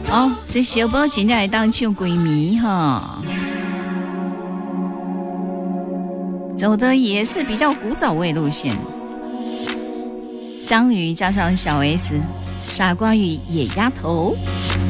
哦，这小宝今天来当唱闺蜜哈，走的也是比较古早味路线。张宇加上小 S，傻瓜与野丫头。